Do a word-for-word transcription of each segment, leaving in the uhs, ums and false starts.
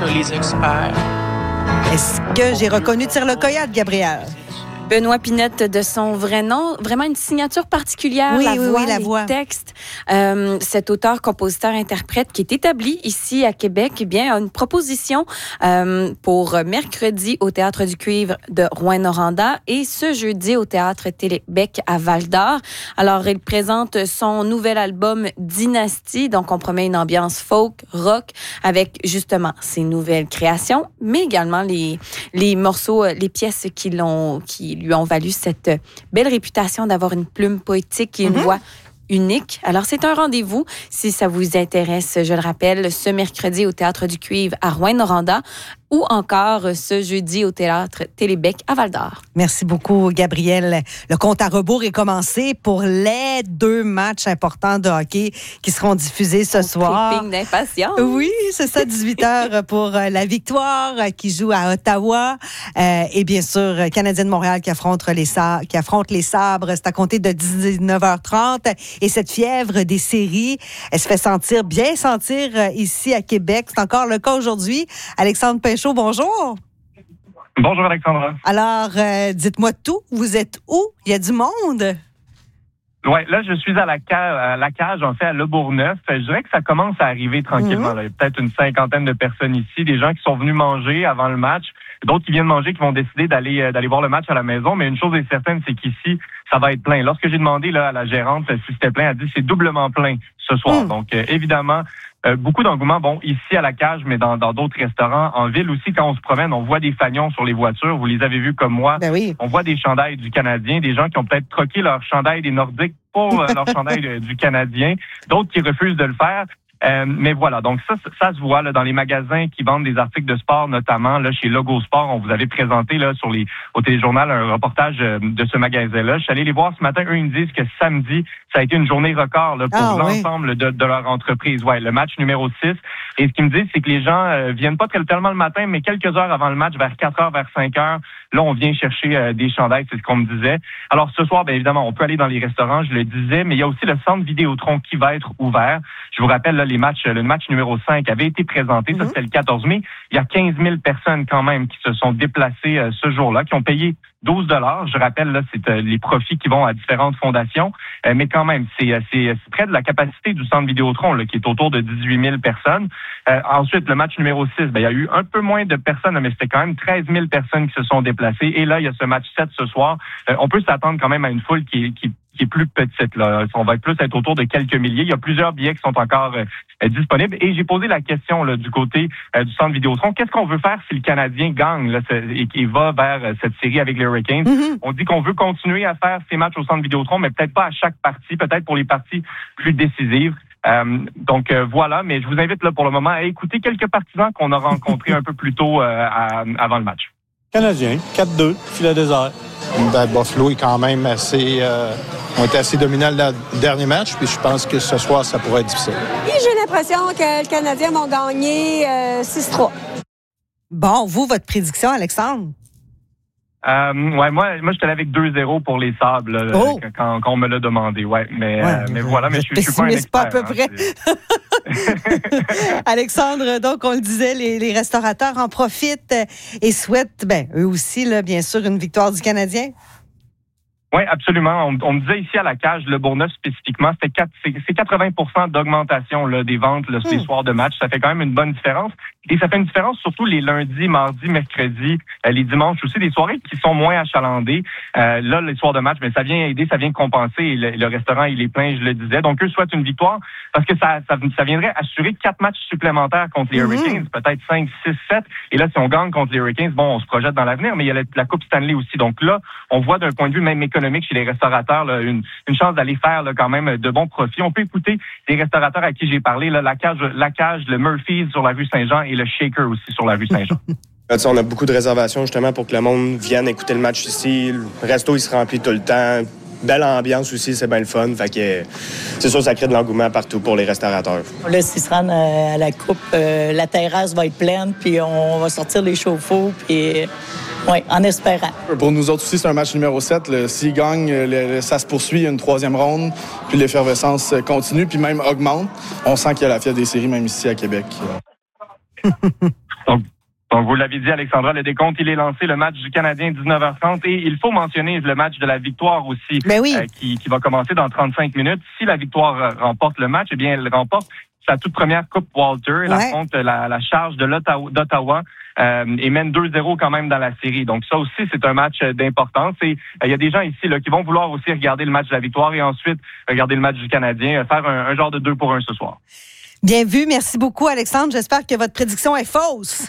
entre les experts. Est-ce que j'ai reconnu Tire le Coyote, Gabrielle? Benoît Pinette de son vrai nom, vraiment une signature particulière, oui, la oui, voix, oui, la les voix. textes. Euh, cet auteur, compositeur, interprète qui est établi ici à Québec, eh bien, a une proposition euh, pour mercredi au Théâtre du Cuivre de Rouyn-Noranda et ce jeudi au Théâtre Télébec à Val-d'Or. Alors, il présente son nouvel album Dynastie, donc on promet une ambiance folk, rock, avec justement ses nouvelles créations, mais également les, les morceaux, les pièces qui l'ont, qui lui ont valu cette belle réputation d'avoir une plume poétique et une mm-hmm. voix unique. Alors, c'est un rendez-vous, si ça vous intéresse, je le rappelle, ce mercredi au Théâtre du Cuivre à Rouyn-Noranda ou encore ce jeudi au Théâtre Télébec à Val-d'Or. Merci beaucoup, Gabrielle. Le compte à rebours est commencé pour les deux matchs importants de hockey qui seront diffusés ce On soir. Tripping d'impatience. Oui, c'est ça, dix-huit heures pour la Victoire qui joue à Ottawa. Euh, et bien sûr, Canadien de Montréal qui affronte les, sa- qui affronte les Sabres. C'est à compter de dix-neuf heures trente. Et cette fièvre des séries, elle se fait sentir, bien sentir ici à Québec. C'est encore le cas aujourd'hui. Alexandre Pinchot, bonjour. Bonjour, Alexandra. Alors, euh, dites-moi tout. Vous êtes où? Il y a du monde. Oui, là, je suis à la cage, à la cage, en fait, à Le Bourgneuf. Je dirais que ça commence à arriver tranquillement. Mm-hmm. Là. Il y a peut-être une cinquantaine de personnes ici, des gens qui sont venus manger avant le match, d'autres qui viennent manger, qui vont décider d'aller euh, d'aller voir le match à la maison. Mais une chose est certaine, c'est qu'ici, ça va être plein. Lorsque j'ai demandé là à la gérante si c'était plein, elle a dit c'est doublement plein ce soir. Mm. Donc, euh, évidemment, euh, beaucoup d'engouement. Bon, ici à la cage, mais dans dans d'autres restaurants, en ville aussi, quand on se promène, on voit des fanions sur les voitures. Vous les avez vus comme moi. Ben oui. On voit des chandails du Canadien, des gens qui ont peut-être troqué leur chandail des Nordiques pour euh, leur chandail euh, du Canadien, d'autres qui refusent de le faire. Euh, mais voilà, donc ça, ça se voit là, dans les magasins qui vendent des articles de sport, notamment là chez Logo Sport. On vous avait présenté là sur les au téléjournal un reportage euh, de ce magasin-là. Je suis allé les voir ce matin. Eux, ils me disent que samedi, ça a été une journée record là, pour ah, l'ensemble oui. de, de leur entreprise. Ouais, le match numéro six. Et ce qu'ils me disent, c'est que les gens euh, viennent pas tellement le matin, mais quelques heures avant le match, vers quatre heures, vers cinq heures, là, on vient chercher euh, des chandails, c'est ce qu'on me disait. Alors ce soir, bien évidemment, on peut aller dans les restaurants, je le disais, mais il y a aussi le centre Vidéotron qui va être ouvert. Je vous rappelle, là, les matchs, le match numéro cinq avait été présenté, mm-hmm. ça c'était le quatorze mai. Il y a quinze mille personnes quand même qui se sont déplacées euh, ce jour-là, qui ont payé douze dollars. Je rappelle, là, c'est euh, les profits qui vont à différentes fondations. Euh, mais quand même, c'est, c'est, c'est près de la capacité du centre Vidéotron, là, qui est autour de dix-huit mille personnes. Euh, ensuite, le match numéro six, ben, il y a eu un peu moins de personnes, mais c'était quand même treize mille personnes qui se sont déplacées. Et là, il y a ce match sept ce soir. Euh, on peut s'attendre quand même à une foule qui, qui qui est plus petite. Là. On va être plus être autour de quelques milliers. Il y a plusieurs billets qui sont encore euh, disponibles. Et j'ai posé la question là, du côté euh, du centre Vidéotron. Qu'est-ce qu'on veut faire si le Canadien gagne là, et qu'il va vers euh, cette série avec les Hurricanes? Mm-hmm. On dit qu'on veut continuer à faire ces matchs au centre Vidéotron, mais peut-être pas à chaque partie, peut-être pour les parties plus décisives. Euh, donc euh, voilà, mais je vous invite là pour le moment à écouter quelques partisans qu'on a rencontrés un peu plus tôt euh, à, avant le match. Canadien, quatre deux, filet désert. Ben, Buffalo est quand même assez, euh, ont été assez dominants le dernier match, puis je pense que ce soir, ça pourrait être difficile. Et j'ai l'impression que les Canadiens vont gagner euh, six trois. Bon, vous, votre prédiction, Alexandre? Euh, ouais, moi, moi, j'étais avec deux zéro pour les Sables là, oh. quand, quand on me l'a demandé. Ouais, mais, ouais, euh, mais voilà, mais je, je suis pas un expert. Pas à peu près. Hein, Alexandre, donc on le disait, les, les restaurateurs en profitent et souhaitent, ben eux aussi, là, bien sûr, une victoire du Canadien. Oui, absolument. On, on me disait ici à la cage, le Bourgneuf spécifiquement, c'était quatre, c'est, c'est quatre-vingts pour cent d'augmentation là, des ventes là, ces mmh. soirs de match. Ça fait quand même une bonne différence. Et ça fait une différence surtout les lundis, mardis, mercredis, euh, les dimanches aussi, des soirées qui sont moins achalandées. Euh, là, les soirs de match, mais ça vient aider, ça vient compenser. Et le, le restaurant, il est plein, je le disais. Donc, eux souhaitent une victoire parce que ça, ça, ça viendrait assurer quatre matchs supplémentaires contre les mmh. Hurricanes, peut-être cinq, six, sept. Et là, si on gagne contre les Hurricanes, bon, on se projette dans l'avenir, mais il y a la, la Coupe Stanley aussi. Donc là, on voit d'un point de vue même économique chez les restaurateurs là, une, une chance d'aller faire là, quand même de bons profits. On peut écouter les restaurateurs à qui j'ai parlé, là, la cage, la cage, le Murphy's sur la rue Saint-Jean et le Shaker aussi sur la rue Saint-Jean. On a beaucoup de réservations justement pour que le monde vienne écouter le match ici. Le resto, il se remplit tout le temps. Belle ambiance aussi, c'est bien le fun. Fait que c'est sûr, ça crée de l'engouement partout pour les restaurateurs. Là, s'ils se rendent à la coupe, euh, la terrasse va être pleine, puis on va sortir les chauffe-eau, puis oui, en espérant. Pour nous autres aussi, c'est un match numéro sept. Là. S'ils gagnent, le, ça se poursuit, il y a une troisième ronde, puis l'effervescence continue, puis même augmente. On sent qu'il y a la fièvre des séries, même ici à Québec. Donc, donc, vous l'avez dit, Alexandra, le décompte, il est lancé, le match du Canadien, dix-neuf heures trente. Et il faut mentionner le match de la victoire aussi, ben oui. euh, qui, qui va commencer dans trente-cinq minutes. Si la victoire remporte le match, eh bien, elle remporte sa toute première Coupe Walter. Elle ouais. affronte la, la charge de l'Ottawa, d'Ottawa euh, et mène deux zéro quand même dans la série. Donc, ça aussi, c'est un match d'importance. Et il euh, y a des gens ici là, qui vont vouloir aussi regarder le match de la victoire et ensuite regarder le match du Canadien, euh, faire un, un genre de deux pour un ce soir. Bien vu. Merci beaucoup, Alexandre. J'espère que votre prédiction est fausse.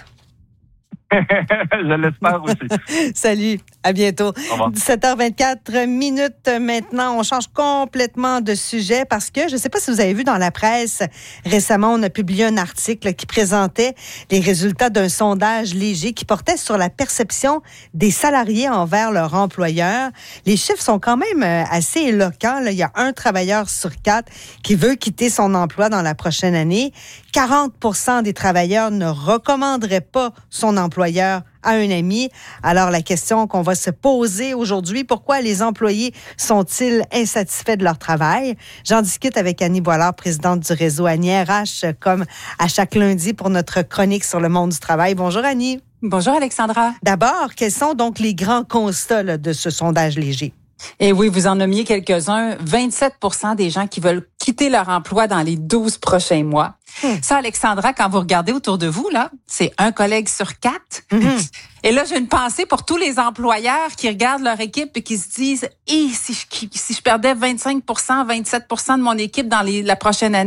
Je l'espère aussi. Salut, à bientôt. dix-sept heures vingt-quatre minutes maintenant. On change complètement de sujet parce que, je ne sais pas si vous avez vu dans la presse, récemment, on a publié un article qui présentait les résultats d'un sondage léger qui portait sur la perception des salariés envers leur employeur. Les chiffres sont quand même assez éloquents. Là, il y a un travailleur sur quatre qui veut quitter son emploi dans la prochaine année. quarante pour cent des travailleurs ne recommanderaient pas son employeur à un ami. Alors, la question qu'on va se poser aujourd'hui, pourquoi les employés sont-ils insatisfaits de leur travail? J'en discute avec Annie Boilard, présidente du réseau Annie R H, comme à chaque lundi pour notre chronique sur le monde du travail. Bonjour, Annie. Bonjour, Alexandra. D'abord, quels sont donc les grands constats là, de ce sondage léger? Eh oui, vous en nommiez quelques-uns. vingt-sept pour cent des gens qui veulent quitter leur emploi dans les douze prochains mois. Hum. Ça, Alexandra, quand vous regardez autour de vous, là, c'est un collègue sur quatre. Mm-hmm. Et là, j'ai une pensée pour tous les employeurs qui regardent leur équipe et qui se disent « Eh, si je, si je perdais vingt-cinq pour cent, vingt-sept pour cent de mon équipe dans les, la prochaine année »,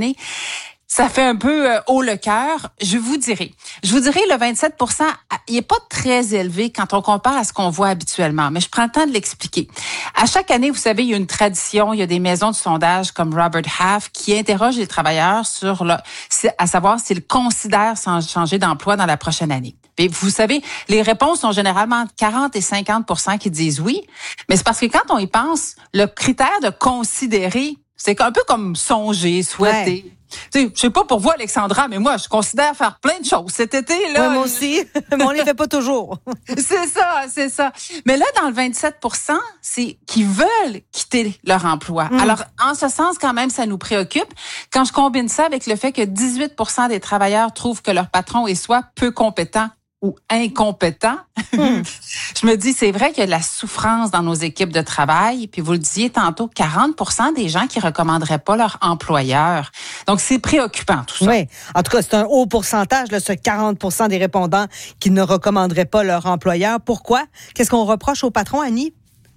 ça fait un peu euh, haut le cœur. Je vous dirais. Je vous dirais, le vingt-sept pour cent, il est pas très élevé quand on compare à ce qu'on voit habituellement. Mais je prends le temps de l'expliquer. À chaque année, vous savez, il y a une tradition. Il y a des maisons de sondage comme Robert Half qui interrogent les travailleurs sur le, à savoir s'ils considèrent changer d'emploi dans la prochaine année. Et vous savez, les réponses sont généralement entre quarante et cinquante pour cent qui disent oui. Mais c'est parce que quand on y pense, le critère de considérer, c'est un peu comme songer, souhaiter. Ouais. Tu sais, je sais pas pour vous, Alexandra, mais moi, je considère faire plein de choses cet été, là. Ouais, moi aussi. Mais on les fait pas toujours. C'est ça, c'est ça. Mais là, dans le vingt-sept pour cent, c'est qu'ils veulent quitter leur emploi. Mmh. Alors, en ce sens, quand même, ça nous préoccupe. Quand je combine ça avec le fait que dix-huit pour cent des travailleurs trouvent que leur patron est soit peu compétent ou incompétent, mmh. je me dis, c'est vrai qu'il y a de la souffrance dans nos équipes de travail. Puis vous le disiez tantôt, quarante pour cent des gens qui recommanderaient pas leur employeur. Donc, c'est préoccupant, tout ça. Oui. En tout cas, c'est un haut pourcentage, là, ce quarante pour cent des répondants qui ne recommanderaient pas leur employeur. Pourquoi? Qu'est-ce qu'on reproche au patron, Annie?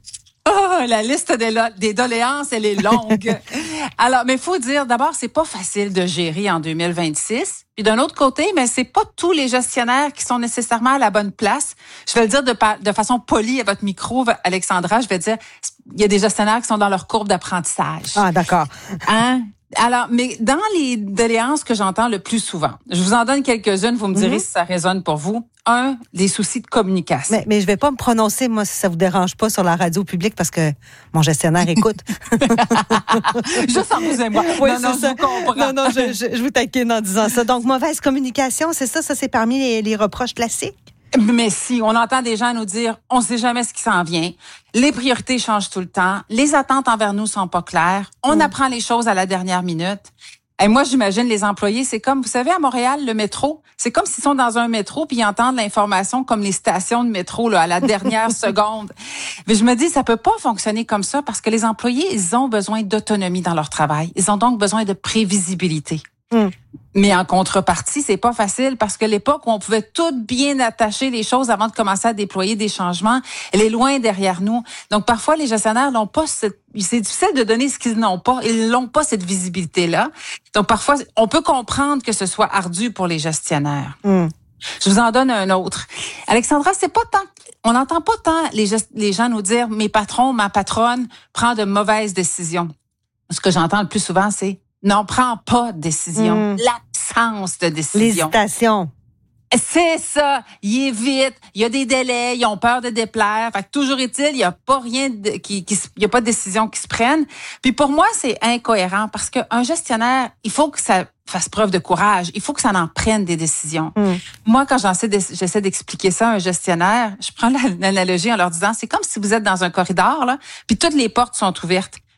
Oh, la liste des, lo- des doléances, elle est longue. Alors, mais faut dire, d'abord, c'est pas facile de gérer en deux mille vingt-six. Puis d'un autre côté, mais c'est pas tous les gestionnaires qui sont nécessairement à la bonne place. Je vais le dire de, de façon polie à votre micro, Alexandra. Je vais dire, il y a des gestionnaires qui sont dans leur courbe d'apprentissage. Ah, d'accord. Hein? Alors, mais dans les doléances que j'entends le plus souvent, je vous en donne quelques-unes, vous me direz mm-hmm. si ça résonne pour vous. Un, des soucis de communication. Mais, mais je vais pas me prononcer, moi, si ça vous dérange pas, sur la radio publique, parce que mon gestionnaire écoute. Juste en vous et moi. Oui, non, non, ça. je vous comprends. Non, non, je, je, je vous taquine en disant ça. Donc, mauvaise communication, c'est ça? Ça, c'est parmi les, les reproches classiques? Mais si, on entend des gens nous dire, on sait jamais ce qui s'en vient. Les priorités changent tout le temps. Les attentes envers nous sont pas claires. On mm. apprend les choses à la dernière minute. Et moi, j'imagine les employés, c'est comme, vous savez, à Montréal, le métro, c'est comme s'ils sont dans un métro puis ils entendent l'information comme les stations de métro là à la dernière seconde. Mais je me dis, ça peut pas fonctionner comme ça parce que les employés, ils ont besoin d'autonomie dans leur travail. Ils ont donc besoin de prévisibilité. Mm. Mais en contrepartie, c'est pas facile parce que l'époque où on pouvait tout bien attacher les choses avant de commencer à déployer des changements, elle est loin derrière nous. Donc parfois les gestionnaires n'ont pas cette, c'est difficile de donner ce qu'ils n'ont pas, ils n'ont pas cette visibilité-là. Donc parfois on peut comprendre que ce soit ardu pour les gestionnaires. Mm. Je vous en donne un autre. Alexandra, c'est pas tant, on n'entend pas tant les, gest, les gens nous dire mes patrons, ma patronne prend de mauvaises décisions. Ce que j'entends le plus souvent, c'est n'en prend pas de décision. Mmh. L'absence de décision. L'hésitation. C'est ça. Il est vite. Il y a des délais. Ils ont peur de déplaire. Fait que toujours est-il, il y a pas rien de, qui, qui, il y a pas de décision qui se prenne. Puis pour moi, c'est incohérent parce qu'un gestionnaire, il faut que ça fasse preuve de courage. Il faut que ça en prenne des décisions. Mmh. Moi, quand j'essaie, de, j'essaie d'expliquer ça à un gestionnaire, je prends l'analogie en leur disant, c'est comme si vous êtes dans un corridor, là, puis toutes les portes sont ouvertes.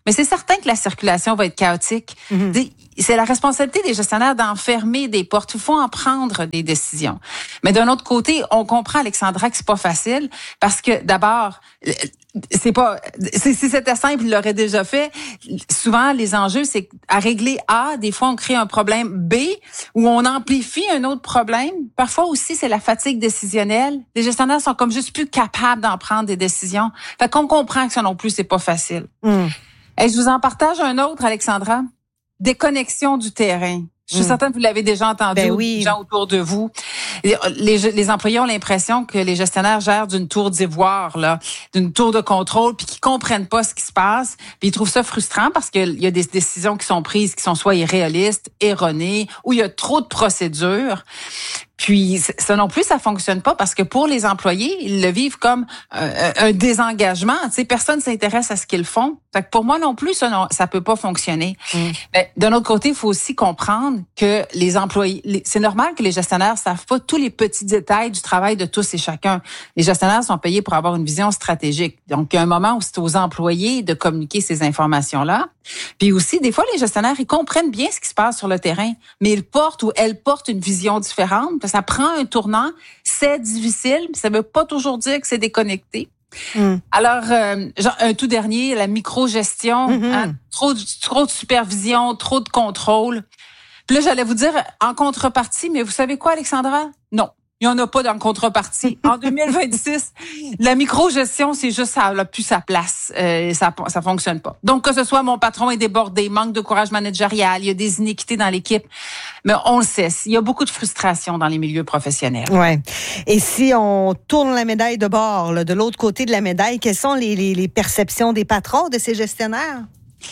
Mais c'est certain que la circulation va être chaotique. Mm-hmm. C'est la responsabilité des gestionnaires d'enfermer des portes. Il faut en prendre des décisions. Mais d'un autre côté, on comprend, Alexandra, que c'est pas facile parce que d'abord, c'est pas, si c'était simple, il l'aurait déjà fait. Souvent, les enjeux, c'est à régler A, des fois, on crée un problème B où on amplifie un autre problème. Parfois aussi, c'est la fatigue décisionnelle. Les gestionnaires sont comme juste plus capables d'en prendre des décisions. Fait qu'on comprend que ça non plus, c'est pas facile. Mm. Et je vous en partage un autre, Alexandra. Déconnexion du terrain. Je suis mmh. certaine que vous l'avez déjà entendu, ben oui. des gens autour de vous. Les, les, les employés ont l'impression que les gestionnaires gèrent d'une tour d'ivoire, là, d'une tour de contrôle, puis qu'ils comprennent pas ce qui se passe. Puis ils trouvent ça frustrant parce qu'il y a des décisions qui sont prises qui sont soit irréalistes, erronées, ou il y a trop de procédures. Puis ça non plus, ça fonctionne pas parce que pour les employés, ils le vivent comme un, un désengagement. Tu sais, personne s'intéresse à ce qu'ils font. Fait que pour moi non plus, ça non, ça peut pas fonctionner. Mm. Mais d'un autre côté, il faut aussi comprendre que les employés, les, c'est normal que les gestionnaires savent pas tous les petits détails du travail de tous et chacun. Les gestionnaires sont payés pour avoir une vision stratégique. Donc il y a un moment où c'est aux employés de communiquer ces informations-là. Puis aussi, des fois, les gestionnaires, ils comprennent bien ce qui se passe sur le terrain, mais ils portent ou elles portent une vision différente. Ça prend un tournant, c'est difficile, mais ça veut pas toujours dire que c'est déconnecté. Mm. Alors, euh, genre, un tout dernier, la micro-gestion, mm-hmm. hein, trop, trop de supervision, trop de contrôle. Puis là, j'allais vous dire, en contrepartie, mais vous savez quoi, Alexandra? Non. Il n'y en a pas dans le contrepartie. En deux mille vingt-six, la micro-gestion, c'est juste ça n'a plus sa place. Euh, ça ça fonctionne pas. Donc, que ce soit mon patron est débordé, manque de courage managérial, il y a des inéquités dans l'équipe. Mais on le sait, il y a beaucoup de frustration dans les milieux professionnels. Ouais. Et si on tourne la médaille de bord, là, de l'autre côté de la médaille, quelles sont les, les, les perceptions des patrons, de ces gestionnaires?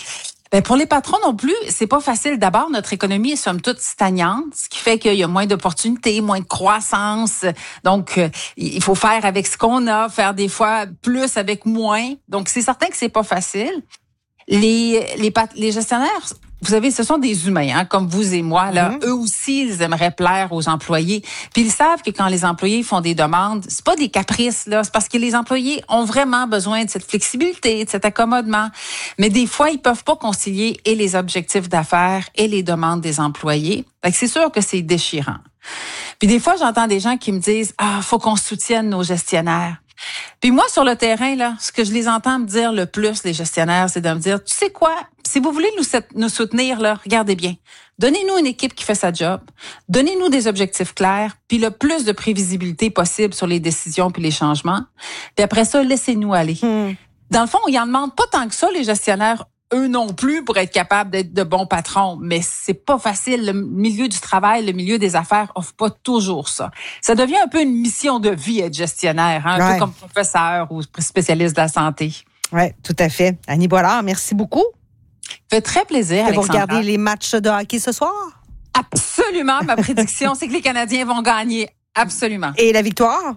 Ben pour les patrons non plus, c'est pas facile. D'abord, notre économie est somme toute stagnante, ce qui fait qu'il y a moins d'opportunités, moins de croissance. Donc, euh, il faut faire avec ce qu'on a, faire des fois plus avec moins. Donc, c'est certain que c'est pas facile. Les les les gestionnaires, vous savez, ce sont des humains, hein, comme vous et moi. Là, mm-hmm. Eux aussi, ils aimeraient plaire aux employés. Puis ils savent que quand les employés font des demandes, c'est pas des caprices, là. C'est parce que les employés ont vraiment besoin de cette flexibilité, de cet accommodement. Mais des fois, ils peuvent pas concilier et les objectifs d'affaires et les demandes des employés. Fait que c'est sûr que c'est déchirant. Puis des fois, j'entends des gens qui me disent, ah, faut qu'on soutienne nos gestionnaires. Puis moi, sur le terrain, là, ce que je les entends me dire le plus, les gestionnaires, c'est de me dire, tu sais quoi, si vous voulez nous, nous soutenir, là, regardez bien. Donnez-nous une équipe qui fait sa job. Donnez-nous des objectifs clairs, puis le plus de prévisibilité possible sur les décisions puis les changements. Puis après ça, laissez-nous aller. Hmm. Dans le fond, ils en demandent pas tant que ça, les gestionnaires, eux non plus, pour être capables d'être de bons patrons. Mais c'est pas facile. Le milieu du travail, le milieu des affaires offre pas toujours ça. Ça devient un peu une mission de vie être gestionnaire, hein, un ouais. peu comme professeur ou spécialiste de la santé. Oui, tout à fait. Annie Boilard, merci beaucoup. Ça fait très plaisir, Alexandra. Vous regardez les matchs de hockey ce soir? Absolument. Ma prédiction, c'est que les Canadiens vont gagner. Absolument. Et la victoire?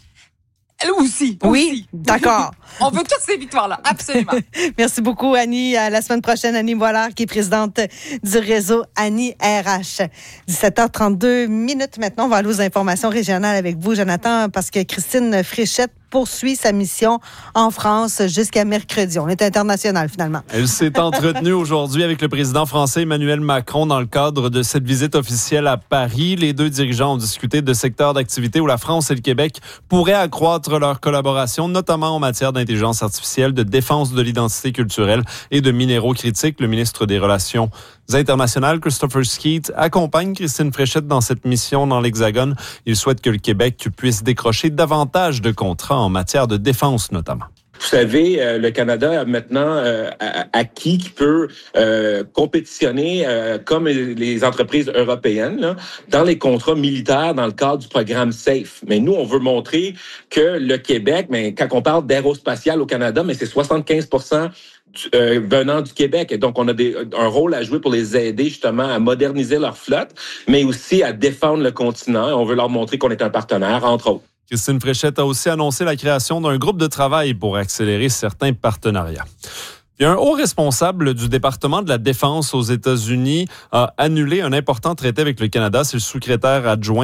Elle aussi. Oui, aussi. d'accord. On veut toutes ces victoires-là, absolument. Merci beaucoup, Annie. À la semaine prochaine, Annie Boilard, qui est présidente du réseau Annie R H. dix-sept heures trente-deux minutes maintenant. On va aller aux informations régionales avec vous, Jonathan, parce que Christine Fréchette poursuit sa mission en France jusqu'à mercredi. On est international, finalement. Elle s'est entretenue aujourd'hui avec le président français Emmanuel Macron dans le cadre de cette visite officielle à Paris. Les deux dirigeants ont discuté de secteurs d'activité où la France et le Québec pourraient accroître leur collaboration, notamment en matière d'intelligence artificielle, de défense de l'identité culturelle et de minéraux critiques. Le ministre des Relations internationales, Christopher Skeet, accompagne Christine Fréchette dans cette mission dans l'Hexagone. Il souhaite que le Québec puisse décrocher davantage de contrats en matière de défense, notamment. Vous savez, euh, le Canada a maintenant euh, acquis qui peut euh, compétitionner euh, comme les entreprises européennes là, dans les contrats militaires dans le cadre du programme SAFE. Mais nous, on veut montrer que le Québec, mais quand on parle d'aérospatial au Canada, mais c'est soixante-quinze pour cent Euh, venant du Québec. Et donc, on a des, un rôle à jouer pour les aider justement à moderniser leur flotte, mais aussi à défendre le continent. On veut leur montrer qu'on est un partenaire, entre autres. Christine Fréchette a aussi annoncé la création d'un groupe de travail pour accélérer certains partenariats. Il y a un haut responsable du département de la Défense aux États-Unis a annulé un important traité avec le Canada. C'est le secrétaire adjoint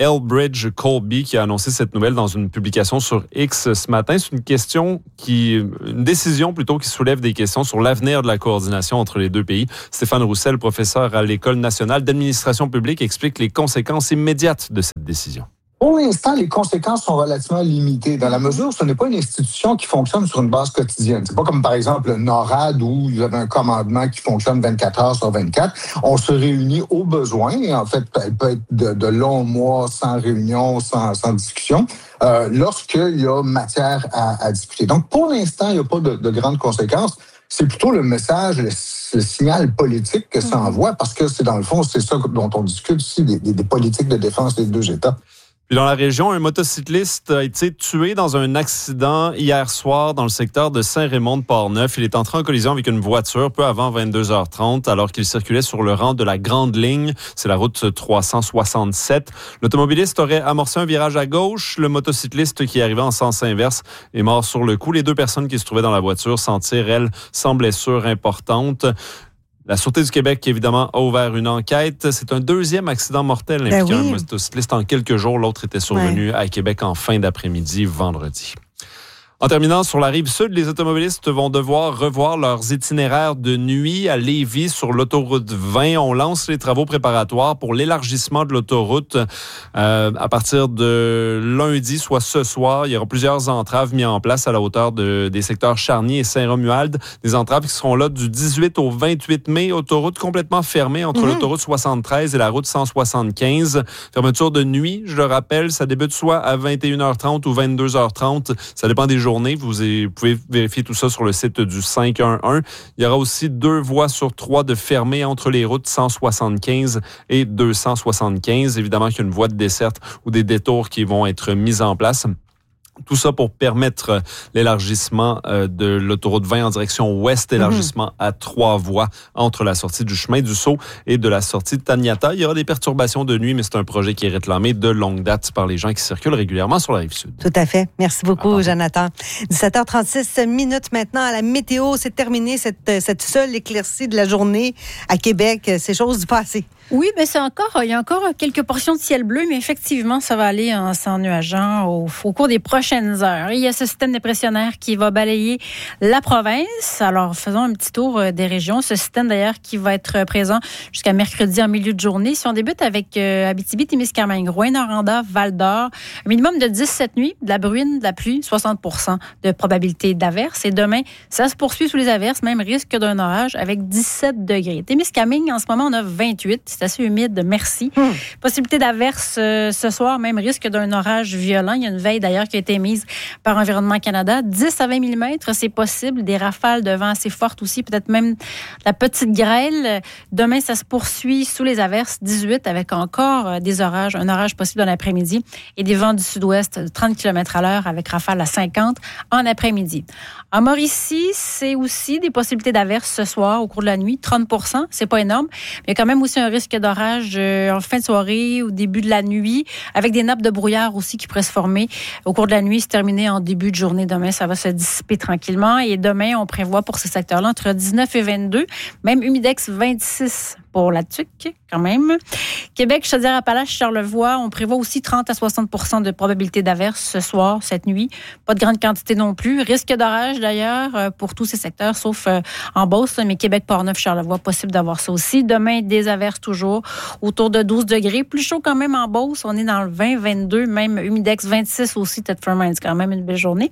Elbridge Colby qui a annoncé cette nouvelle dans une publication sur X ce matin. C'est une question qui, une décision plutôt qui soulève des questions sur l'avenir de la coordination entre les deux pays. Stéphane Roussel, professeur à l'École nationale d'administration publique, explique les conséquences immédiates de cette décision. Pour l'instant, les conséquences sont relativement limitées dans la mesure où ce n'est pas une institution qui fonctionne sur une base quotidienne. C'est pas comme, par exemple, le NORAD où il y avait un commandement qui fonctionne vingt-quatre heures sur vingt-quatre. On se réunit au besoin et en fait, elle peut être de, de longs mois sans réunion, sans, sans discussion, euh, lorsqu'il y a matière à, à discuter. Donc, pour l'instant, il n'y a pas de, de grandes conséquences. C'est plutôt le message, le, le signal politique que ça envoie parce que c'est dans le fond, c'est ça dont on discute ici, des, des, des politiques de défense des deux États. Puis dans la région, un motocycliste a été tué dans un accident hier soir dans le secteur de Saint-Raymond-de-Portneuf. Il est entré en collision avec une voiture peu avant vingt-deux heures trente alors qu'il circulait sur le rang de la Grande Ligne. C'est la route trois cent soixante-sept. L'automobiliste aurait amorcé un virage à gauche. Le motocycliste qui arrivait en sens inverse est mort sur le coup. Les deux personnes qui se trouvaient dans la voiture s'en tirent, elles, sans blessure importante. La Sûreté du Québec, évidemment, a ouvert une enquête. C'est un deuxième accident mortel impliquant ben oui. un motocycliste en quelques jours. L'autre était survenu ouais. à Québec en fin d'après-midi, vendredi. En terminant, sur la rive sud, les automobilistes vont devoir revoir leurs itinéraires de nuit à Lévis sur l'autoroute vingt. On lance les travaux préparatoires pour l'élargissement de l'autoroute euh, à partir de lundi, soit ce soir. Il y aura plusieurs entraves mises en place à la hauteur de, des secteurs Charny et Saint-Romuald. Des entraves qui seront là du dix-huit au vingt-huit mai. Autoroute complètement fermée entre mmh. l'autoroute soixante-treize et la route cent soixante-quinze. Fermeture de nuit, je le rappelle, ça débute soit à vingt et une heures trente ou vingt-deux heures trente. Ça dépend des jours. Vous pouvez vérifier tout ça sur le site du cinq un un. Il y aura aussi deux voies sur trois de fermées entre les routes cent soixante-quinze et deux cent soixante-quinze. Évidemment qu'il y a une voie de desserte ou des détours qui vont être mis en place. Tout ça pour permettre l'élargissement de l'autoroute vingt en direction ouest, élargissement mmh. à trois voies entre la sortie du chemin du Sceau et de la sortie de Taniata. Il y aura des perturbations de nuit, mais c'est un projet qui est réclamé de longue date par les gens qui circulent régulièrement sur la Rive-Sud. Tout à fait. Merci beaucoup, Jonathan. dix-sept heures trente-six minutes maintenant à la météo. C'est terminé cette, cette seule éclaircie de la journée à Québec. C'est chose du passé. Oui, mais c'est encore, il y a encore quelques portions de ciel bleu, mais effectivement, ça va aller en s'ennuageant au, au cours des prochaines heures. Il y a ce système dépressionnaire qui va balayer la province. Alors, faisons un petit tour des régions. Ce système, d'ailleurs, qui va être présent jusqu'à mercredi en milieu de journée. Si on débute avec euh, Abitibi-Témiscamingue, Rouyn-Noranda, Val-d'Or, un minimum de dix cette nuit, de la bruine, de la pluie, soixante pour cent de probabilité d'averse. Et demain, ça se poursuit sous les averses, même risque d'un orage avec dix-sept degrés. Témiscamingue, en ce moment, on a vingt-huit. C'est assez humide, merci. Hum. Possibilité d'averse euh, ce soir, même risque d'un orage violent. Il y a une veille d'ailleurs qui a été mise par Environnement Canada. dix à vingt millimètres, c'est possible. Des rafales de vent assez fortes aussi, peut-être même la petite grêle. Demain, ça se poursuit sous les averses, dix-huit avec encore euh, des orages, un orage possible dans l'après-midi et des vents du sud-ouest de trente kilomètres à l'heure avec rafales à cinquante en après-midi. En Mauricie, c'est aussi des possibilités d'averse ce soir au cours de la nuit, trente pour cent, c'est pas énorme, mais il y a quand même aussi un risque d'orage euh, en fin de soirée ou début de la nuit, avec des nappes de brouillard aussi qui pourraient se former au cours de la nuit, se terminer en début de journée. Demain, ça va se dissiper tranquillement. Et demain, on prévoit pour ces secteurs-là entre dix-neuf et vingt-deux, même humidex vingt-six pour la Tuque, quand même. Québec, Chaudière-Appalaches, Charlevoix, on prévoit aussi trente à soixante pour cent de probabilité d'averse ce soir, cette nuit. Pas de grande quantité non plus. Risque d'orage, d'ailleurs, pour tous ces secteurs, sauf en Beauce, mais Québec, Portneuf, Charlevoix, possible d'avoir ça aussi. Demain, des averses toujours, autour de douze degrés. Plus chaud quand même en Beauce. On est dans le vingt, vingt-deux, même humidex vingt-six aussi, Ted Fermin. C'est quand même une belle journée.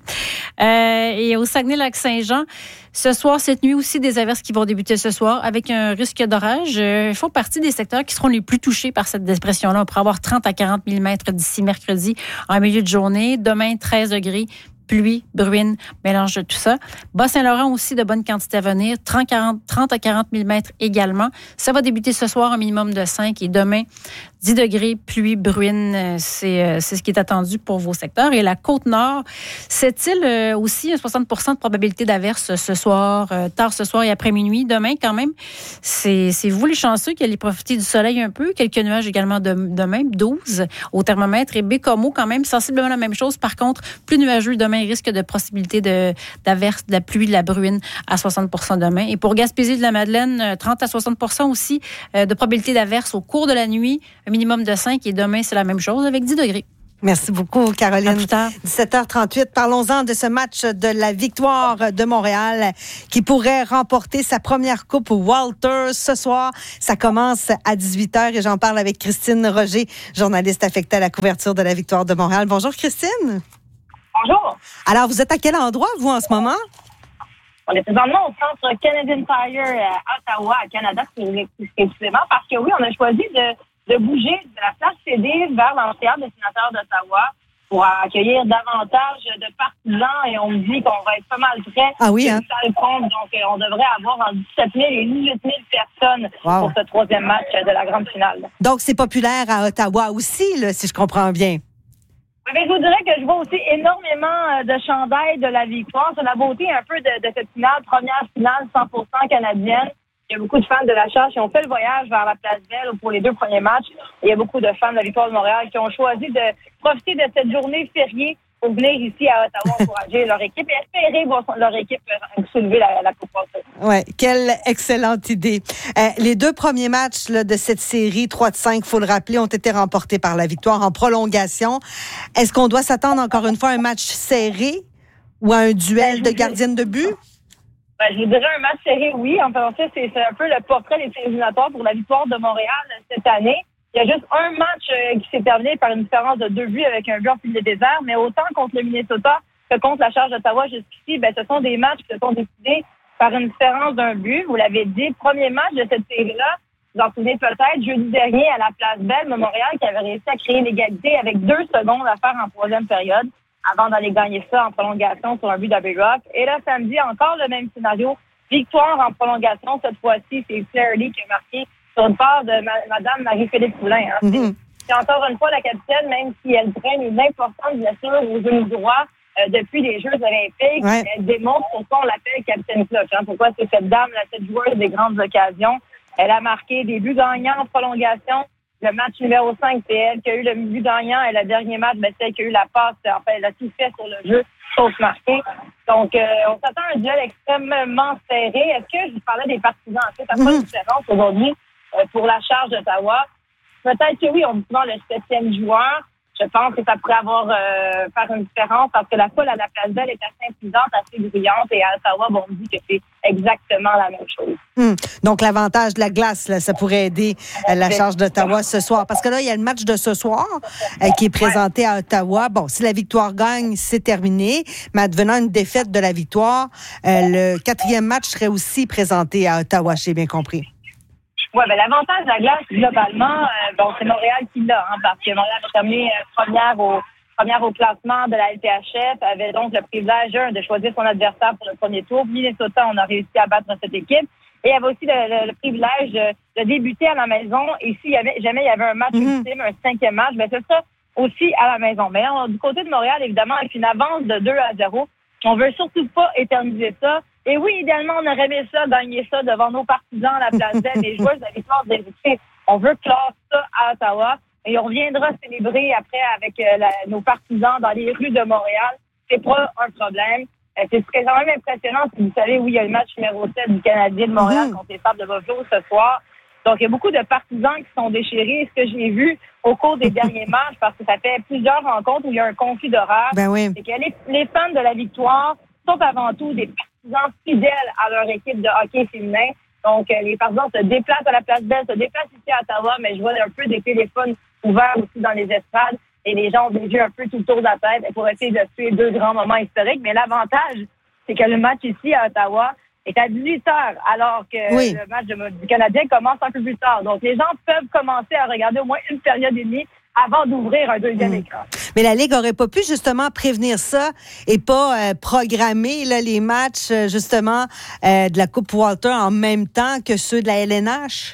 Euh, et au Saguenay-Lac-Saint-Jean, ce soir, cette nuit aussi, des averses qui vont débuter ce soir avec un risque d'orage. Ils font partie des secteurs qui seront les plus touchés par cette dépression-là. On pourrait avoir trente à quarante millimètres d'ici mercredi en milieu de journée. Demain, treize degrés. Pluie, bruine, mélange de tout ça. Bas-Saint-Laurent aussi, de bonnes quantités à venir. trente à quarante millimètres également. Ça va débuter ce soir, un minimum de cinq. Et demain, dix degrés, pluie, bruine. C'est, c'est ce qui est attendu pour vos secteurs. Et la Côte-Nord, cette-il aussi soixante pour cent de probabilité d'averse ce soir, tard ce soir et après minuit. Demain, quand même, c'est, c'est vous les chanceux qui allez profiter du soleil un peu. Quelques nuages également de, demain, douze au thermomètre. Et Bécomo, quand même, sensiblement la même chose. Par contre, plus nuageux demain, risque de possibilité de, d'averse, de la pluie, de la bruine à soixante pour cent demain. Et pour Gaspésie de la Madeleine, trente à soixante pour cent aussi de probabilité d'averse au cours de la nuit. un minimum de cinq et demain, c'est la même chose avec dix degrés. Merci beaucoup, Caroline. À plus tard. dix-sept heures trente-huit. Parlons-en de ce match de la victoire de Montréal qui pourrait remporter sa première coupe Walter ce soir. Ça commence à dix-huit heures et j'en parle avec Christine Roger, journaliste affectée à la couverture de la victoire de Montréal. Bonjour, Christine. Bonjour. Alors, vous êtes à quel endroit, vous, en ce moment? On est présentement au centre Canadian Tire à Ottawa, à Canada, précisément, parce que oui, on a choisi de de bouger de la place C D vers l'amphithéâtre des sénateurs d'Ottawa pour accueillir davantage de partisans et on me dit qu'on va être pas mal près. Ah oui, hein? Donc, on devrait avoir entre dix-sept mille et dix-huit mille personnes wow. pour ce troisième match de la grande finale. Donc, c'est populaire à Ottawa aussi, là, si je comprends bien. Oui, mais je vous dirais que je vois aussi énormément de chandails de la victoire. C'est la beauté un peu de, de cette finale, première finale cent pour cent canadienne. Il y a beaucoup de fans de la Charge qui ont fait le voyage vers la Place Belle pour les deux premiers matchs. Et il y a beaucoup de fans de la Victoire de Montréal qui ont choisi de profiter de cette journée fériée pour venir ici à Ottawa encourager leur équipe et espérer voir leur équipe soulever la, la Coupe Walter. Oui, quelle excellente idée. Euh, les deux premiers matchs là, de cette série, trois de cinq, il faut le rappeler, ont été remportés par la Victoire en prolongation. Est-ce qu'on doit s'attendre encore une fois à un match serré ou à un duel de gardienne de but? Ben, je vous dirais un match serré, oui. En fait, c'est, c'est un peu le portrait des séries éliminatoires pour la victoire de Montréal cette année. Il y a juste un match euh, qui s'est terminé par une différence de deux buts avec un but en fil de désert, mais autant contre le Minnesota que contre la Charge d'Ottawa jusqu'ici, ben, ce sont des matchs qui se sont décidés par une différence d'un but. Vous l'avez dit, premier match de cette série-là, vous en souvenez peut-être, jeudi dernier à la Place Belle de Montréal qui avait réussi à créer l'égalité avec deux secondes à faire en troisième période, avant d'aller gagner ça en prolongation sur un but d'Abbey Rock. Et là, samedi, encore le même scénario. Victoire en prolongation. Cette fois-ci, c'est Claire Lee qui a marqué sur une part de ma- Madame Marie-Philippe Poulin. Hein. Mm-hmm. C'est, c'est encore une fois la capitaine, même si elle traîne une importante blessure au genou droit euh, depuis les Jeux olympiques. Ouais. Elle démontre pourquoi on l'appelle capitaine clutch. Hein. Pourquoi c'est cette dame, là, cette joueuse des grandes occasions. Elle a marqué des buts gagnants en prolongation. Le match numéro cinq, c'est elle qui a eu le but gagnant. Et le dernier match, ben, c'est elle qui a eu la passe. En fait, elle a tout fait sur le jeu, sauf marquer. Donc, euh, on s'attend à un duel extrêmement serré. Est-ce que je vous parlais des partisans? En fait, ça fait pas une différence aujourd'hui euh, pour la Charge d'Ottawa. Peut-être que oui, on dit souvent le septième joueur. Je pense que ça pourrait avoir euh, faire une différence parce que la foule à la Place Belle est assez imposante, assez brillante. Et à Ottawa, bon, on dit que c'est exactement la même chose. Hum. Donc, l'avantage de la glace, là, ça pourrait aider euh, la Charge d'Ottawa ce soir. Parce que là, il y a le match de ce soir euh, qui est présenté à Ottawa. Bon, si la victoire gagne, c'est terminé. Mais advenant une défaite de la victoire, euh, le quatrième match serait aussi présenté à Ottawa, j'ai bien compris. Oui, ben l'avantage de la glace, globalement, euh, bon, c'est Montréal qui l'a, hein, parce que Montréal a terminé euh, première au première au classement de la L T H F, avait donc le privilège un, de choisir son adversaire pour le premier tour. Minnesota, on a réussi à battre cette équipe. Et il y avait aussi le, le, le privilège de, de débuter à la maison. Et s'il y avait jamais il y avait un match mm-hmm. ultime, un cinquième match, ben c'est ça aussi à la maison. Mais on, du côté de Montréal, évidemment, avec une avance de deux à zéro, on veut surtout pas éterniser ça. Et oui, idéalement, on aurait aimé ça, gagner ça devant nos partisans à la Place Belle, les joueurs de la Victoire des Équipes. On veut clore ça à Ottawa. Et on reviendra célébrer après avec euh, la, nos partisans dans les rues de Montréal. C'est pas un problème. Euh, c'est quand même impressionnant. Si vous savez, oui, il y a le match numéro sept du Canadien de Montréal mmh. contre les Sables de Buffalo ce soir. Donc, il y a beaucoup de partisans qui sont déchirés. Ce que j'ai vu au cours des derniers matchs, parce que ça fait plusieurs rencontres où il y a un conflit d'horaire, ben oui. c'est que les, les fans de la Victoire sont avant tout des partisans fidèles à leur équipe de hockey féminin. Donc, euh, les partisans se déplacent à la Place Belle, se déplacent ici à Ottawa, mais je vois un peu des téléphones ouverts aussi dans les estrades et les gens ont des yeux un peu tout autour de la tête pour essayer de suivre deux grands moments historiques. Mais l'avantage, c'est que le match ici à Ottawa est à dix-huit heures, alors que oui. le match de, du Canadien commence un peu plus tard. Donc, les gens peuvent commencer à regarder au moins une période et demie avant d'ouvrir un deuxième mmh. écran. Mais la Ligue aurait pas pu justement prévenir ça et pas euh, programmer là, les matchs euh, justement euh, de la Coupe Walter en même temps que ceux de la L N H?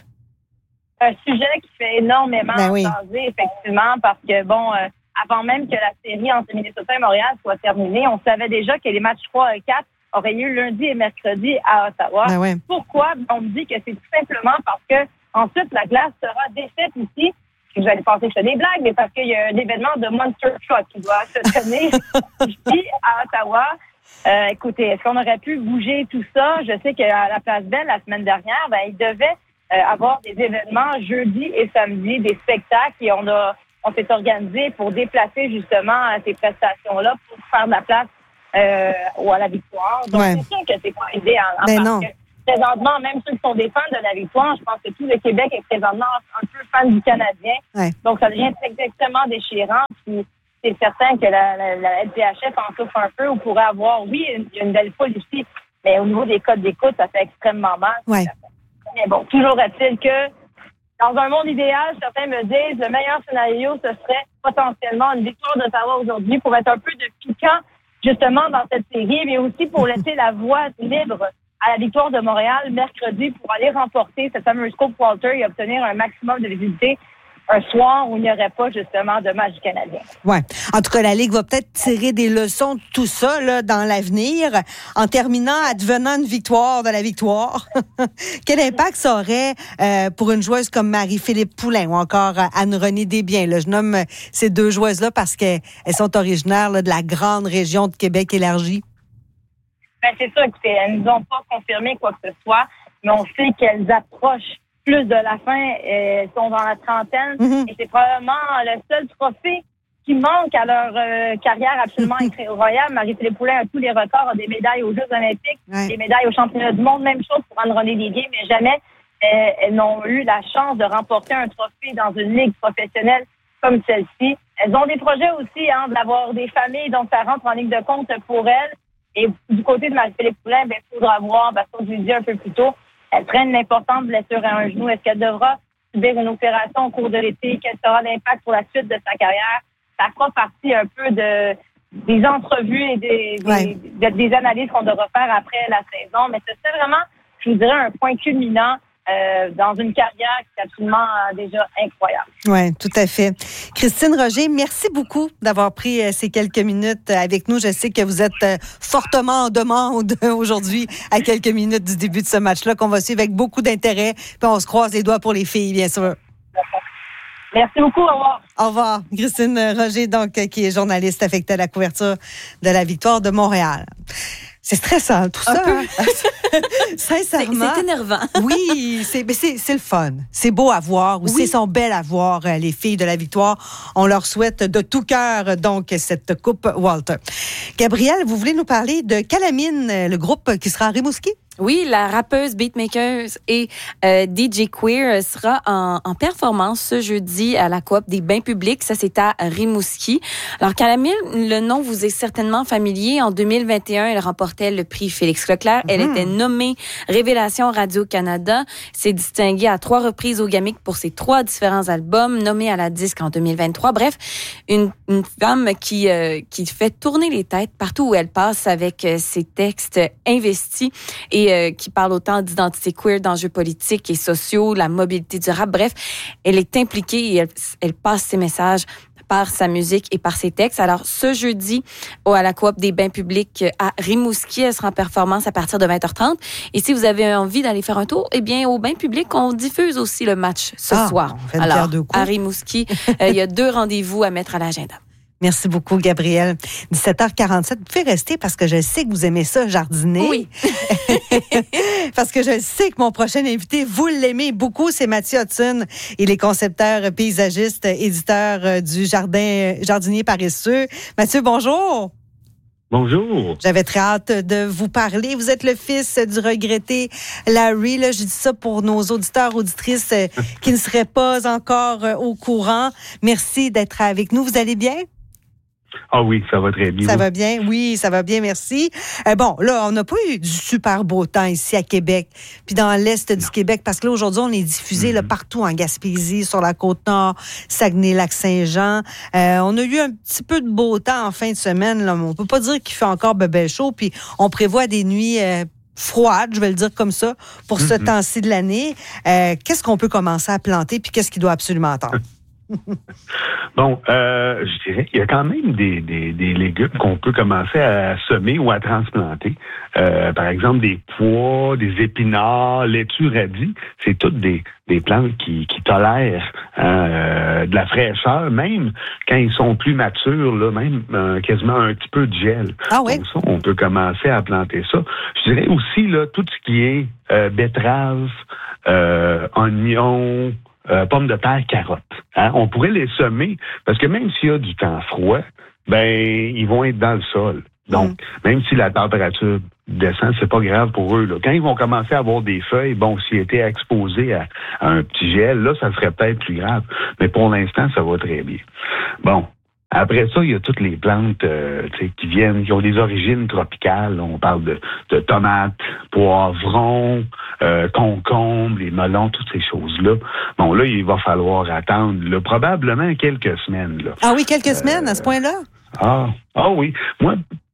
Un sujet qui fait énormément ben oui. jaser, effectivement, parce que, bon, euh, avant même que la série entre Minnesota et Montréal soit terminée, on savait déjà que les matchs trois et quatre auraient lieu lundi et mercredi à Ottawa. Ben oui. Pourquoi? On me dit que c'est tout simplement parce que ensuite la glace sera défaite ici. Vous allez penser que c'est des blagues, mais parce qu'il y a un événement de Monster Truck qui doit se tenir ici à Ottawa. Euh, écoutez, est-ce qu'on aurait pu bouger tout ça? Je sais qu'à la Place Belle, la semaine dernière, ben, ils devaient euh, avoir des événements jeudi et samedi, des spectacles, et on a on s'est organisé pour déplacer justement ces prestations-là pour faire de la place euh, ou à la victoire. Donc, ouais. c'est sûr que c'est pas aidé en, en ben parce non. que présentement, même ceux qui sont des fans de la victoire, je pense que tout le Québec est présentement un peu fan du Canadien. Ouais. Donc, ça devient extrêmement déchirant. Puis, c'est certain que la, la, la L P H F en souffre un peu ou pourrait avoir, oui, il y a une belle foule ici, mais au niveau des codes d'écoute, ça fait extrêmement mal. Ouais. Mais bon, toujours est-il que dans un monde idéal, certains me disent le meilleur scénario, ce serait potentiellement une victoire d'Ottawa aujourd'hui pour être un peu de piquant, justement, dans cette série, mais aussi pour laisser la voie libre à la victoire de Montréal mercredi pour aller remporter cette fameuse Coupe Walter et obtenir un maximum de visibilité un soir où il n'y aurait pas, justement, de match canadien. Ouais. En tout cas, la Ligue va peut-être tirer des leçons de tout ça là, dans l'avenir, en terminant, advenant une victoire de la victoire. Quel impact ça aurait euh, pour une joueuse comme Marie-Philippe Poulin ou encore Anne-Renée Desbiens? Là, je nomme ces deux joueuses-là parce qu'elles sont originaires là, de la grande région de Québec élargie. Ben, c'est ça, écoutez, elles nous ont pas confirmé quoi que ce soit, mais on sait qu'elles approchent plus de la fin, euh, elles sont dans la trentaine, mm-hmm. et c'est probablement le seul trophée qui manque à leur euh, carrière absolument incroyable. Marie-Philippe Poulin a tous les records, a des médailles aux Jeux olympiques, ouais. des médailles aux championnats du monde, même chose pour Anne-Renée Desbiens, mais jamais euh, elles n'ont eu la chance de remporter un trophée dans une ligue professionnelle comme celle-ci. Elles ont des projets aussi, hein, d'avoir des familles, donc ça rentre en ligne de compte pour elles. Et du côté de Marie-Philippe Poulin, ben, il faudra voir, parce qu'on je l'ai dit un peu plus tôt, elle traîne une importante blessure à un genou. Est-ce qu'elle devra subir une opération au cours de l'été? Quel sera l'impact pour la suite de sa carrière? Ça fera partie un peu de des entrevues et des, ouais. des, des analyses qu'on devra faire après la saison. Mais c'est vraiment, je vous dirais, un point culminant euh, dans une carrière qui est absolument euh, déjà incroyable. Oui, tout à fait. Christine Roger, merci beaucoup d'avoir pris euh, ces quelques minutes avec nous. Je sais que vous êtes euh, fortement en demande aujourd'hui à quelques minutes du début de ce match-là qu'on va suivre avec beaucoup d'intérêt. Puis on se croise les doigts pour les filles, bien sûr. Merci beaucoup. Au revoir. Au revoir. Christine Roger, donc, qui est journaliste affectée à la couverture de la victoire de Montréal. C'est stressant, tout Un ça. peu. Hein? Sincèrement. C'est, c'est énervant. Oui, c'est, mais c'est, c'est le fun. C'est beau à voir. Aussi, oui. sont belles à voir, les filles de la victoire. On leur souhaite de tout cœur, donc, cette Coupe Walter. Gabrielle, vous voulez nous parler de Calamine, le groupe qui sera à Rimouski? Oui, la rappeuse, beatmaker et euh, D J Queer sera en, en performance ce jeudi à la Coop des Bains publics. Ça, c'est à Rimouski. Alors, Calamine, le nom vous est certainement familier. En deux mille vingt et un, elle remportait le prix Félix Leclerc. Elle mmh. était nommée Révélation Radio-Canada. S'est distinguée à trois reprises au Gamic pour ses trois différents albums, nommée à la disque en deux mille vingt-trois. Bref, une, une femme qui, euh, qui fait tourner les têtes partout où elle passe avec euh, ses textes investis et euh, qui parle autant d'identité queer, d'enjeux politiques et sociaux, la mobilité durable. Bref, elle est impliquée et elle, elle passe ses messages par sa musique et par ses textes. Alors, ce jeudi, à la Coop des Bains publics à Rimouski, elle sera en performance à partir de vingt heures trente. Et si vous avez envie d'aller faire un tour, eh bien, au Bains publics, on diffuse aussi le match ce ah, soir. On fait Alors, de à Rimouski, euh, il y a deux rendez-vous à mettre à l'agenda. Merci beaucoup, Gabrielle. dix-sept heures quarante-sept, vous pouvez rester parce que je sais que vous aimez ça, jardiner. Oui. Parce que je sais que mon prochain invité, vous l'aimez beaucoup, c'est Mathieu Hudson. Il est concepteur, paysagiste, éditeur du Jardin Jardinier paresseux. Mathieu, bonjour. Bonjour. J'avais très hâte de vous parler. Vous êtes le fils du regretté Larry. Là, je dis ça pour nos auditeurs, auditrices qui ne seraient pas encore au courant. Merci d'être avec nous. Vous allez bien? Ah oui, ça va très bien. Ça va bien? Oui, ça va bien, merci. Euh, bon, là, on n'a pas eu du super beau temps ici à Québec, puis dans l'est du Québec, parce que là, aujourd'hui, on est diffusé mm-hmm. là, partout en Gaspésie, sur la Côte-Nord, Saguenay-Lac-Saint-Jean. Euh, on a eu un petit peu de beau temps en fin de semaine. Là, mais on peut pas dire qu'il fait encore bébé chaud, puis on prévoit des nuits euh, froides, je vais le dire comme ça, pour mm-hmm. ce temps-ci de l'année. Euh, qu'est-ce qu'on peut commencer à planter, puis qu'est-ce qu'il doit absolument attendre? Bon, euh, je dirais qu'il y a quand même des, des, des légumes qu'on peut commencer à semer ou à transplanter. Euh, par exemple, des pois, des épinards, laitue, radis. C'est toutes des, des plantes qui, qui tolèrent euh, de la fraîcheur, même quand ils sont plus matures, là, même euh, quasiment un petit peu de gel. Ah oui? Donc ça, on peut commencer à planter ça. Je dirais aussi là tout ce qui est euh, betterave, euh, oignons, euh, pommes de terre, carottes. Hein? On pourrait les semer parce que même s'il y a du temps froid, ben ils vont être dans le sol. Donc, mmh. même si la température descend, c'est pas grave pour eux. Là. Quand ils vont commencer à avoir des feuilles, bon, s'ils étaient exposés à, à un petit gel, là, ça serait peut-être plus grave. Mais pour l'instant, ça va très bien. Bon. Après ça, il y a toutes les plantes euh, qui viennent, qui ont des origines tropicales. On parle de, de tomates, poivrons, euh, concombres, les melons, toutes ces choses-là. Bon, là, il va falloir attendre là, probablement quelques semaines. Là. Ah oui, quelques euh, semaines à ce point-là? Ah, ah oui. Moi,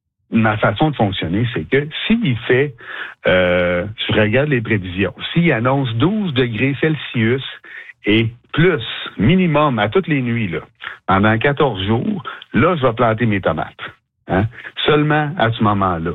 ma façon de fonctionner, c'est que s'il fait, euh, je regarde les prévisions, s'il annonce douze degrés Celsius et plus, minimum, à toutes les nuits, là, pendant quatorze jours, là, je vais planter mes tomates. Hein? Seulement à ce moment-là.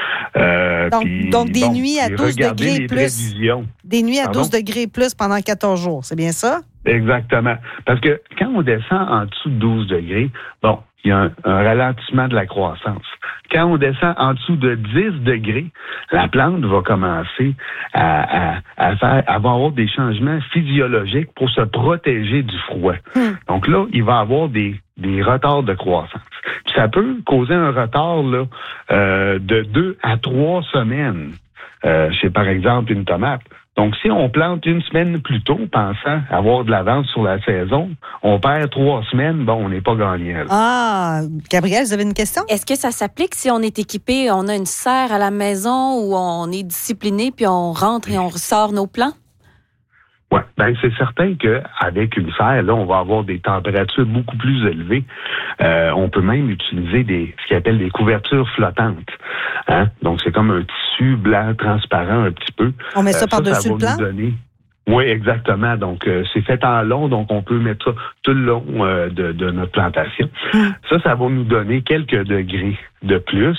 Euh, donc, puis, donc, des bon, nuits à douze degrés les plus. Prévisions. Des nuits à Pardon? douze degrés plus pendant quatorze jours, c'est bien ça? Exactement. Parce que quand on descend en dessous de douze degrés, bon, il y a un, un ralentissement de la croissance. Quand on descend en dessous de dix degrés, la plante va commencer à, à, à faire, à avoir des changements physiologiques pour se protéger du froid. Hmm. Donc là, il va y avoir des, des retards de croissance. Puis ça peut causer un retard là, euh, de deux à trois semaines euh, chez, par exemple, une tomate. Donc, si on plante une semaine plus tôt, pensant avoir de l'avance sur la saison, on perd trois semaines, bon, on n'est pas gagnant. Ah, Gabrielle, vous avez une question? Est-ce que ça s'applique si on est équipé, on a une serre à la maison où on est discipliné, puis on rentre et on ressort nos plants? Oui, ben c'est certain qu'avec une serre, là, on va avoir des températures beaucoup plus élevées. Euh, on peut même utiliser des ce qu'ils appellent des couvertures flottantes. Hein? Donc, c'est comme un tissu blanc transparent un petit peu. On met ça euh, par-dessus le plant? Donner... Oui, exactement. Donc, euh, c'est fait en long, donc on peut mettre ça tout le long euh, de, de notre plantation. Mmh. Ça, ça va nous donner quelques degrés de plus.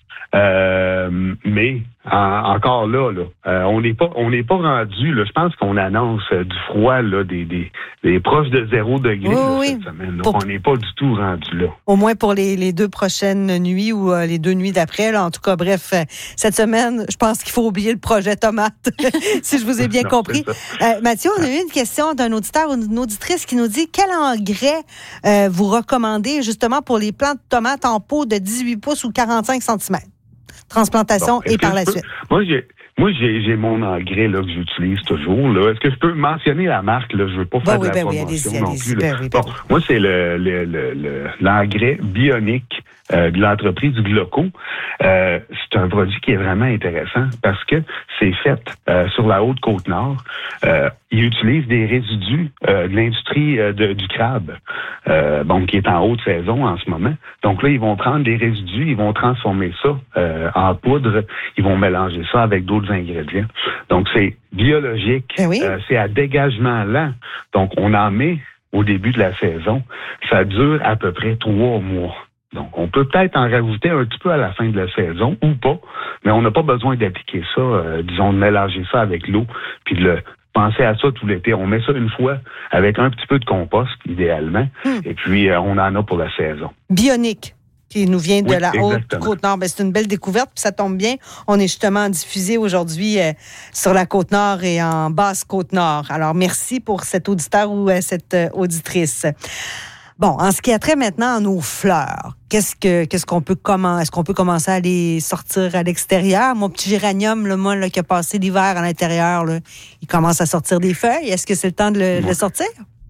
Euh, mais en, encore là, là euh, on n'est pas on n'est pas rendu. Là, je pense qu'on annonce euh, du froid là, des, des, des proches de zéro degré oui, là, oui. cette semaine. Donc, pour... on n'est pas du tout rendu là. Au moins pour les, les deux prochaines nuits ou euh, les deux nuits d'après. Là, en tout cas, bref, euh, cette semaine, je pense qu'il faut oublier le projet tomate, si je vous ai bien non, compris. Euh, Mathieu, on a eu une question d'un auditeur ou d'une auditrice qui nous dit quel engrais euh, vous recommandez justement pour les plants de tomates en pot de dix-huit pouces ou quarante-cinq centimètres? Transplantation bon, et par la peux, suite. Moi, j'ai, moi j'ai, j'ai mon engrais là, que j'utilise toujours. Là. Est-ce que je peux mentionner la marque? Là? Je ne veux pas faire ben oui, de la ben promotion oui, non allez-y, plus. ben oui, ben bon, oui. Moi, c'est le, le, le, le, l'engrais bionique euh, de l'entreprise Gloco. Euh, c'est un produit qui est vraiment intéressant parce que c'est fait euh, sur la Haute-Côte-Nord. Euh, ils utilisent des résidus euh, de l'industrie euh, de, du crabe, euh, bon, qui est en haute saison en ce moment. Donc là, ils vont prendre des résidus, ils vont transformer ça euh, en poudre, ils vont mélanger ça avec d'autres ingrédients. Donc c'est biologique, ben oui. euh, c'est à dégagement lent. Donc on en met au début de la saison. Ça dure à peu près trois mois. Donc, on peut peut-être en rajouter un petit peu à la fin de la saison ou pas, mais on n'a pas besoin d'appliquer ça, euh, disons, de mélanger ça avec l'eau, puis de le penser à ça tout l'été. On met ça une fois avec un petit peu de compost, idéalement, hum. et puis euh, on en a pour la saison. Bionique, qui nous vient de oui, la exactement. Haute-Côte-Nord. Ben, c'est une belle découverte, puis ça tombe bien. On est justement diffusé aujourd'hui euh, sur la Côte-Nord et en Basse-Côte-Nord. Alors, merci pour cet auditeur ou euh, cette euh, auditrice. Bon, en ce qui a trait maintenant à nos fleurs, qu'est-ce que qu'est-ce qu'on peut comment est-ce qu'on peut commencer à les sortir à l'extérieur? Mon petit géranium, là, moi, là, qui a passé l'hiver à l'intérieur, là, il commence à sortir des feuilles. Est-ce que c'est le temps de le, de le sortir?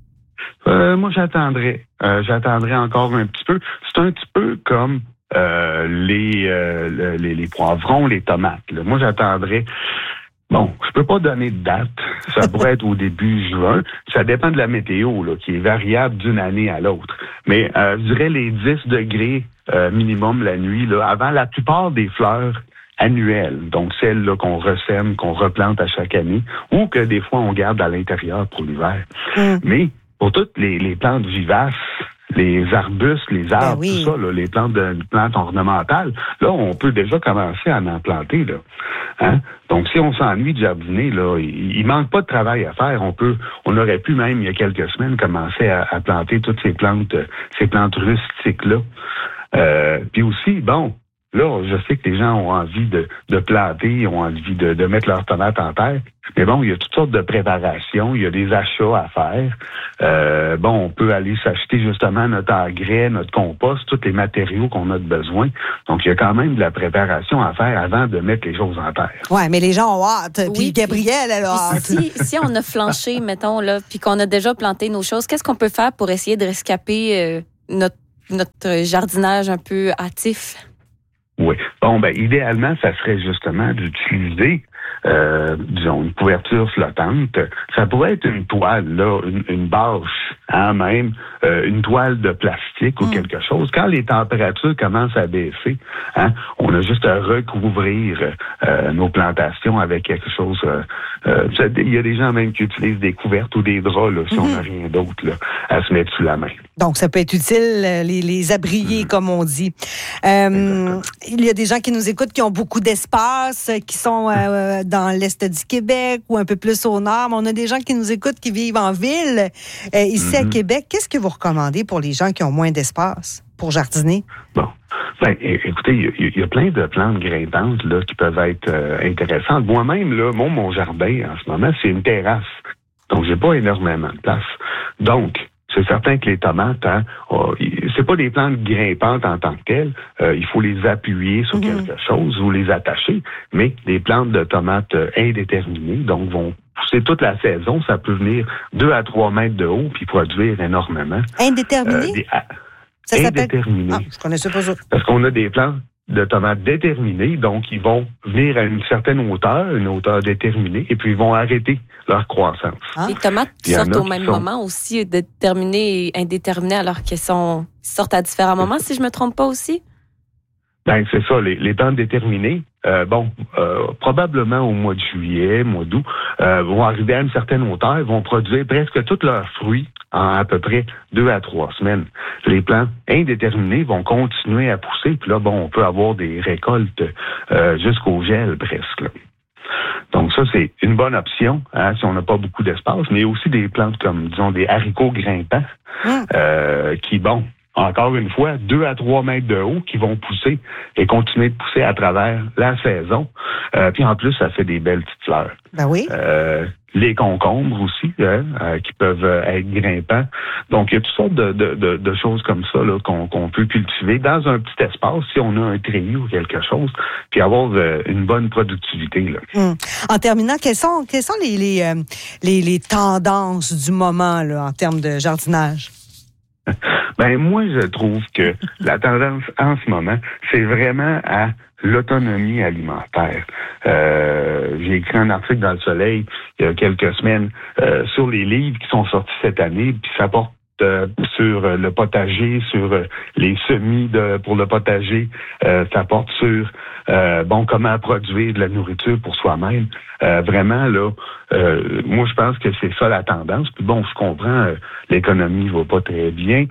Euh, moi, j'attendrai. Euh, j'attendrai encore un petit peu. C'est un petit peu comme euh, les, euh, les les poivrons, les tomates. Là. Moi, j'attendrai. Bon, je peux pas donner de date. Ça pourrait être au début juin. Ça dépend de la météo, là, qui est variable d'une année à l'autre. Mais euh, je dirais les dix degrés euh, minimum la nuit, là, avant la plupart des fleurs annuelles, donc celles là, qu'on ressème, qu'on replante à chaque année, ou que des fois on garde à l'intérieur pour l'hiver. Mm. Mais pour toutes les, les plantes vivaces, les arbustes, les arbres, ben oui. tout ça, là, les plantes, de, plantes ornementales, là, on peut déjà commencer à en planter, là. Hein? Donc, si on s'ennuie de jardiner, là, il, il manque pas de travail à faire. On peut, on aurait pu même, il y a quelques semaines, commencer à, à planter toutes ces plantes, ces plantes rustiques-là. Euh, puis aussi, bon, là, je sais que les gens ont envie de, de planter, ont envie de, de mettre leurs tomates en terre. Mais bon, il y a toutes sortes de préparations, il y a des achats à faire. Euh, bon, on peut aller s'acheter justement notre engrais, notre compost, tous les matériaux qu'on a de besoin. Donc, il y a quand même de la préparation à faire avant de mettre les choses en terre. Ouais, mais les gens ont hâte. Oui, puis Gabrielle, elle a hâte. Si, si on a flanché, mettons, là, puis qu'on a déjà planté nos choses, qu'est-ce qu'on peut faire pour essayer de rescaper euh, notre, notre jardinage un peu hâtif? Oui. Bon, ben, idéalement, ça serait justement d'utiliser Euh, disons, une couverture flottante. Ça pourrait être une toile, là, une, une bâche, hein, même, euh, une toile de plastique ou mm. quelque chose. Quand les températures commencent à baisser, hein, on a juste à recouvrir euh, nos plantations avec quelque chose. Euh, euh, il y a des gens même qui utilisent des couvertes ou des draps, là, si mm-hmm. on n'a rien d'autre, là, à se mettre sous la main. Donc, ça peut être utile, les, les abrier, mm. comme on dit. Euh, il y a des gens qui nous écoutent qui ont beaucoup d'espace, qui sont euh, dans l'est du Québec ou un peu plus au nord. Mais on a des gens qui nous écoutent qui vivent en ville, euh, ici mm-hmm. à Québec. Qu'est-ce que vous recommandez pour les gens qui ont moins d'espace pour jardiner? Bon. Ben, écoutez, il y, y a plein de plantes grimpantes là, qui peuvent être euh, intéressantes. Moi-même, là, mon, mon jardin, en ce moment, c'est une terrasse. Donc, j'ai pas énormément de place. Donc, c'est certain que les tomates, hein, oh, c'est pas des plantes grimpantes en tant que telles. Euh, il faut les appuyer sur mm-hmm. quelque chose ou les attacher. Mais des plantes de tomates euh, indéterminées, donc vont pousser toute la saison. Ça peut venir deux à trois mètres de haut puis produire énormément. Indéterminées? Euh, des, ah, ça indéterminées. s'appelle? Ah, je connaissais pas ça. Parce qu'on a des plantes de tomates déterminées, donc ils vont venir à une certaine hauteur, une hauteur déterminée, et puis ils vont arrêter leur croissance. Ah. Les tomates sortent au même sont... moment aussi, déterminées et indéterminées, alors qu'elles sont sortent à différents moments, si je me trompe pas aussi? Ben c'est ça, les, les plantes déterminées, euh, bon, euh, probablement au mois de juillet, mois d'août, euh, vont arriver à une certaine hauteur, vont produire presque tous leurs fruits en à peu près deux à trois semaines. Les plantes indéterminées vont continuer à pousser, puis là, bon, on peut avoir des récoltes euh, jusqu'au gel presque. Là. Donc ça, c'est une bonne option hein, si on n'a pas beaucoup d'espace, mais il y a aussi des plantes comme, disons, des haricots grimpants mmh. euh, qui, bon, encore une fois, deux à trois mètres de haut qui vont pousser et continuer de pousser à travers la saison. Euh, puis en plus, ça fait des belles petites fleurs. Ben oui. Euh, les concombres aussi, hein, euh, qui peuvent être grimpants. Donc, il y a toutes sortes de, de, de, de choses comme ça là, qu'on, qu'on peut cultiver dans un petit espace, si on a un treillis ou quelque chose, puis avoir euh, une bonne productivité. Là. Hum. En terminant, quelles sont, quelles sont les, les, euh, les, les tendances du moment là, en termes de jardinage? Ben moi, je trouve que la tendance en ce moment, c'est vraiment à l'autonomie alimentaire. Euh, j'ai écrit un article dans Le Soleil il y a quelques semaines euh, sur les livres qui sont sortis cette année, puis ça porte euh, sur le potager, sur euh, les semis de, pour le potager, euh, ça porte sur euh, bon comment produire de la nourriture pour soi-même. Euh, vraiment, là, euh, moi, je pense que c'est ça la tendance. Puis bon, je comprends, euh, l'économie va pas très bien.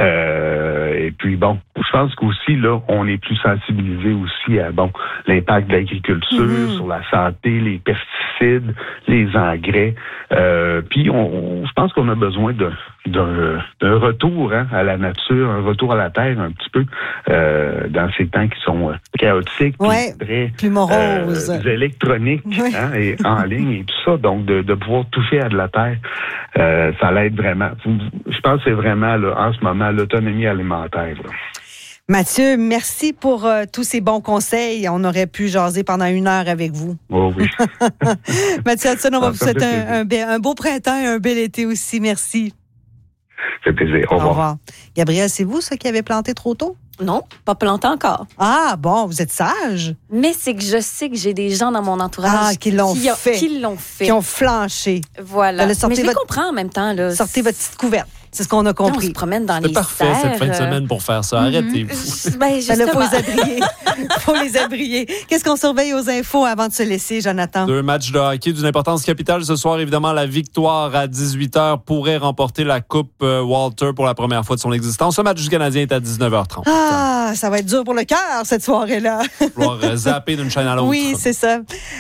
Euh, et puis bon, je pense qu'aussi, là, on est plus sensibilisé aussi à, bon, l'impact de l'agriculture mm-hmm. sur la santé, les pesticides, les engrais. Euh, puis on, on, je pense qu'on a besoin de, d'un, d'un retour hein, à la nature, un retour à la terre un petit peu euh, dans ces temps qui sont euh, chaotiques, ouais, très plus moroses, euh, électroniques. Ouais. Hein, et en ligne et tout ça, donc de, de pouvoir toucher à de la terre, euh, ça l'aide vraiment. Je pense que c'est vraiment, là, en ce moment, l'autonomie alimentaire. Là. Mathieu, merci pour euh, tous ces bons conseils. On aurait pu jaser pendant une heure avec vous. Oh oui. Mathieu Hudson, on va vous souhaiter un, un, un beau printemps et un bel été aussi. Merci. Ça fait plaisir. Au revoir. Au revoir. Gabrielle, c'est vous, ça, qui avez planté trop tôt? Non, pas planté encore. Ah, bon, vous êtes sage. Mais c'est que je sais que j'ai des gens dans mon entourage ah, qui, l'ont qui, fait. qui l'ont fait. Qui ont flanché. Voilà. Mais je votre... les comprends en même temps. Là. Sortez votre petite couverte. C'est ce qu'on a compris. On se promène dans c'est les parfait serres. cette fin de semaine pour faire ça. Arrêtez-vous. Mm-hmm. Ben, justement. Il faut les abrier. Il faut les abrier. Qu'est-ce qu'on surveille aux infos avant de se laisser, Jonathan? Deux matchs de hockey d'une importance capitale ce soir. Évidemment, la victoire à dix-huit heures pourrait remporter la Coupe Walter pour la première fois de son existence. Le match du Canadien est à dix-neuf heures trente. Ah, ça va être dur pour le cœur, cette soirée-là. Il va falloir zapper d'une chaîne à l'autre. Oui, c'est ça.